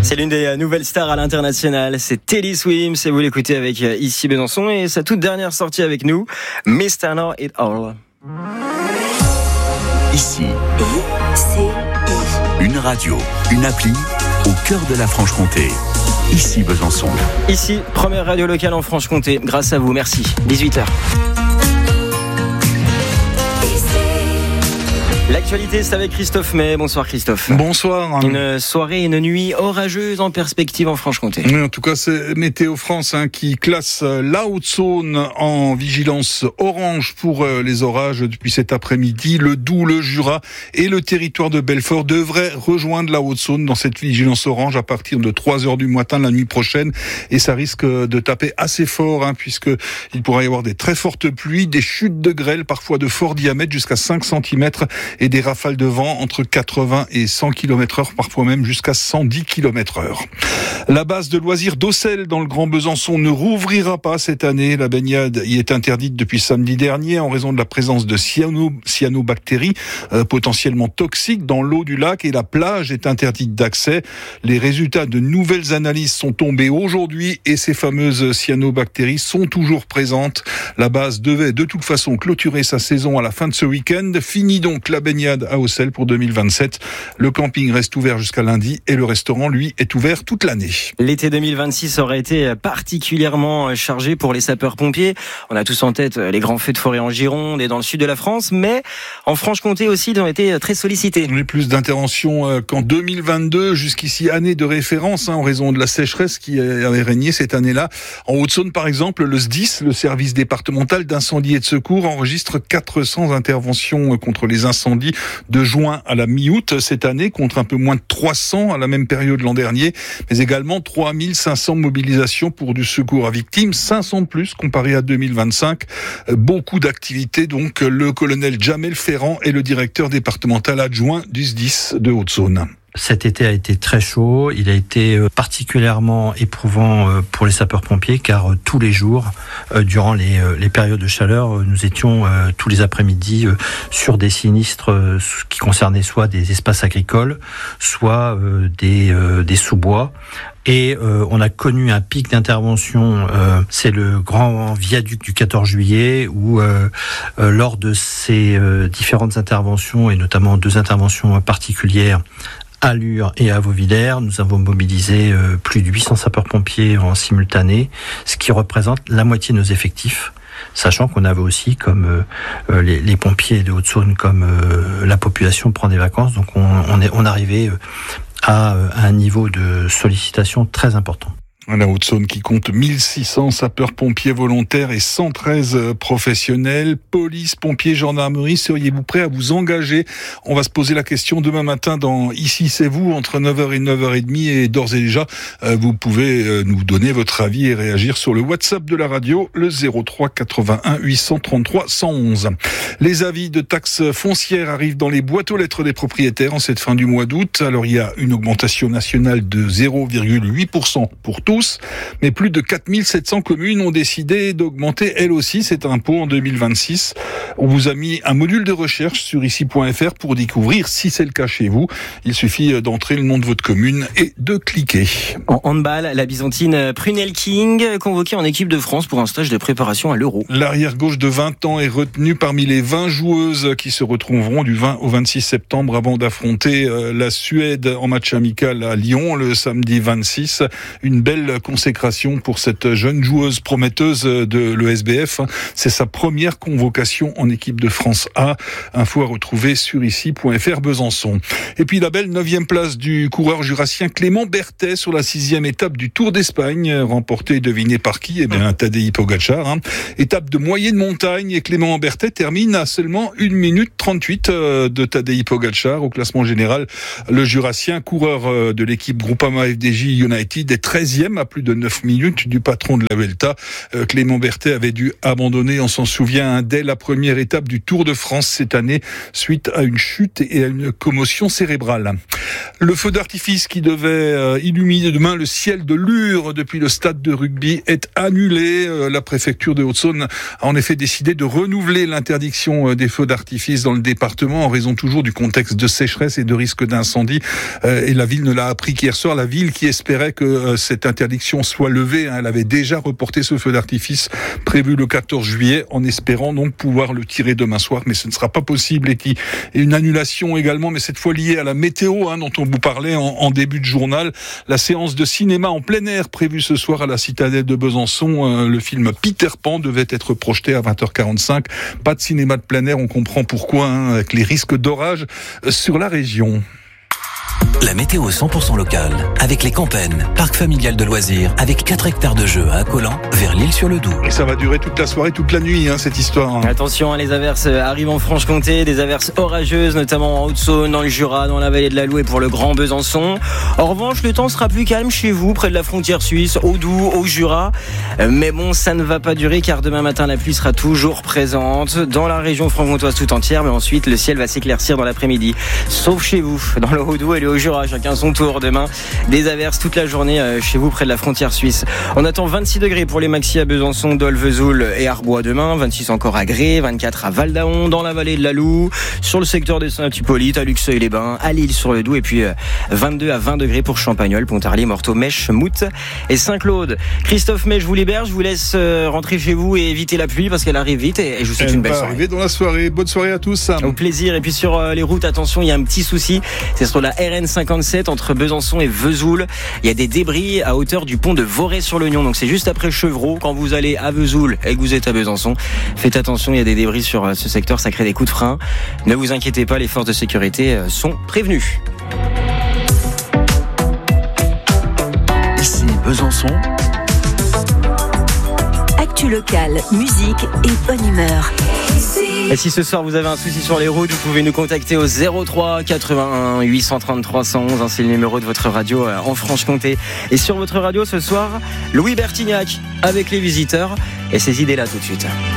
C'est l'une des nouvelles stars à l'international, c'est Teddy Swims et vous l'écoutez avec Ici Besançon et sa toute dernière sortie avec nous, Mr. Know It All. Ici, une radio, une appli au cœur de la Franche-Comté. Ici Besançon. Ici, première radio locale en Franche-Comté, grâce à vous, merci. 18h. L'actualité, c'est avec Christophe May. Bonsoir Christophe. Bonsoir. Une soirée et une nuit orageuse en perspective en Franche-Comté. Oui, en tout cas, c'est Météo France qui classe la Haute-Saône en vigilance orange pour les orages depuis cet après-midi. Le Doubs, le Jura et le territoire de Belfort devraient rejoindre la Haute-Saône dans cette vigilance orange à partir de 3h du matin la nuit prochaine. Et ça risque de taper assez fort, puisque il pourrait y avoir des très fortes pluies, des chutes de grêle, parfois de fort diamètre jusqu'à 5 cm et des rafales de vent entre 80 et 100 km/h, parfois même jusqu'à 110 km/h. La base de loisirs d'Auxelles dans le Grand Besançon ne rouvrira pas cette année. La baignade y est interdite depuis samedi dernier en raison de la présence de cyanobactéries potentiellement toxiques dans l'eau du lac et la plage est interdite d'accès. Les résultats de nouvelles analyses sont tombés aujourd'hui et ces fameuses cyanobactéries sont toujours présentes. La base devait de toute façon clôturer sa saison à la fin de ce week-end. Fini donc la baignade à Auxelles pour 2027. Le camping reste ouvert jusqu'à lundi et le restaurant, lui, est ouvert toute l'année. L'été 2026 aurait été particulièrement chargé pour les sapeurs-pompiers. On a tous en tête les grands feux de forêt en Gironde et dans le sud de la France, mais en Franche-Comté aussi, ils ont été très sollicités. On a plus d'interventions qu'en 2022, jusqu'ici année de référence, en raison de la sécheresse qui avait régné cette année-là. En Haute-Saône, par exemple, le SDIS, le service départemental d'incendie et de secours, enregistre 400 interventions contre les incendies de juin à la mi-août cette année, contre un peu moins de 300 à la même période l'an dernier, mais également 3500 mobilisations pour du secours à victimes, 500 de plus comparé à 2025. Beaucoup d'activités, donc le colonel Jamel Ferrand est le directeur départemental adjoint du SDIS de Haute-Saône. Cet été a été très chaud, il a été particulièrement éprouvant pour les sapeurs-pompiers car tous les jours, durant les périodes de chaleur, nous étions tous les après-midi sur des sinistres qui concernaient soit des espaces agricoles, soit des sous-bois. Et on a connu un pic d'intervention, c'est le grand viaduc du 14 juillet où lors de ces différentes interventions et notamment 2 interventions particulières à Lure et à Vauvillers, nous avons mobilisé plus de 800 sapeurs-pompiers en simultané, ce qui représente la moitié de nos effectifs, sachant qu'on avait aussi, comme les pompiers de Haute-Saône, comme la population prend des vacances, donc on arrivait à un niveau de sollicitation très important. La Haute-Saône qui compte 1600 sapeurs-pompiers volontaires et 113 professionnels. Police, pompiers, gendarmerie, seriez-vous prêts à vous engager ? On va se poser la question demain matin dans Ici c'est vous, entre 9h et 9h30. Et d'ores et déjà, vous pouvez nous donner votre avis et réagir sur le WhatsApp de la radio, le 03 81 833 111. Les avis de taxes foncières arrivent dans les boîtes aux lettres des propriétaires en cette fin du mois d'août. Alors il y a une augmentation nationale de 0,8% pour tous. Mais plus de 4700 communes ont décidé d'augmenter elles aussi cet impôt en 2026. On vous a mis un module de recherche sur ici.fr pour découvrir si c'est le cas chez vous. Il suffit d'entrer le nom de votre commune et de cliquer. En handball, la Byzantine Prunel King, convoquée en équipe de France pour un stage de préparation à l'Euro. L'arrière-gauche de 20 ans est retenue parmi les 20 joueuses qui se retrouveront du 20 au 26 septembre avant d'affronter la Suède en match amical à Lyon le samedi 26. Une belle consécration pour cette jeune joueuse prometteuse de l'ESBF. C'est sa première convocation en équipe de France A. Info à retrouver sur ici.fr Besançon. Et puis la belle 9e place du coureur jurassien Clément Berthet sur la 6e étape du Tour d'Espagne, remportée, devinez par qui ? Eh bien, Tadej Pogačar. Étape de moyenne montagne et Clément Berthet termine à seulement 1 minute 38 de Tadej Pogačar. Au classement général, le jurassien coureur de l'équipe Groupama FDJ United est 13e à plus de 9 minutes du patron de la Vuelta. Clément Berthet avait dû abandonner, on s'en souvient, dès la première étape du Tour de France cette année, suite à une chute et à une commotion cérébrale. Le feu d'artifice qui devait illuminer demain le ciel de Lure depuis le stade de rugby est annulé. La préfecture de Haute-Saône a en effet décidé de renouveler l'interdiction des feux d'artifice dans le département en raison toujours du contexte de sécheresse et de risque d'incendie. Et la ville ne l'a appris qu'hier soir. La ville qui espérait que cette interdiction soit levée, elle avait déjà reporté ce feu d'artifice prévu le 14 juillet en espérant donc pouvoir le tirer demain soir, mais ce ne sera pas possible. Et une annulation également, mais cette fois liée à la météo dont on vous parlait en début de journal. La séance de cinéma en plein air prévue ce soir à la Citadelle de Besançon, le film Peter Pan devait être projeté à 20h45. Pas de cinéma de plein air, on comprend pourquoi, avec les risques d'orage sur la région. La météo 100% locale, avec les Campennes, parc familial de loisirs, avec 4 hectares de jeux à Accolant, vers l'Île-sur-le-Doubs. Et ça va durer toute la soirée, toute la nuit, cette histoire. Attention, les averses arrivent en Franche-Comté, des averses orageuses, notamment en Haute-Saône, dans le Jura, dans la vallée de la Loue et pour le Grand Besançon. En revanche, le temps sera plus calme chez vous, près de la frontière suisse, au Doubs, au Jura. Mais bon, ça ne va pas durer, car demain matin, la pluie sera toujours présente dans la région franc-comtoise tout entière, mais ensuite, le ciel va s'éclaircir dans l'après-midi. Sauf chez vous, dans le Haut-Doubs et le Haut-Jura, chacun son tour demain. Des averses toute la journée chez vous près de la frontière suisse. On attend 26 degrés pour les maxi à Besançon, Dole, Vesoul et Arbois demain, 26 encore à Gré, 24 à Val-d'Aon, dans la vallée de la Loue, sur le secteur des Saint-Hippolyte, à Luxeuil-les-Bains, à L'Île-sur-le-Doubs, et puis 22 à 20 degrés pour Champagnole, Pontarlier, Morteau, Mèche, Mout et Saint-Claude. Christophe May, je vous libère, je vous laisse rentrer chez vous et éviter la pluie parce qu'elle arrive vite et je vous souhaite une belle soirée. Arriver dans la soirée. Bonne soirée à tous. Au plaisir. Et puis sur les routes, attention, il y a un petit souci. C'est sur la RN57 entre Besançon et Vesoul. Il y a des débris à hauteur du pont de Vorey-sur-l'Oignon. Donc c'est juste après Chevreau. Quand vous allez à Vesoul et que vous êtes à Besançon, faites attention, il y a des débris sur ce secteur. Ça crée des coups de frein. Ne vous inquiétez pas, les forces de sécurité sont prévenues. Ici Besançon. Actu locale, musique et bonne humeur. Et si ce soir vous avez un souci sur les routes, vous pouvez nous contacter au 03 81 830 311. C'est le numéro de votre radio en Franche-Comté. Et sur votre radio ce soir, Louis Bertignac avec les visiteurs et ses idées là tout de suite.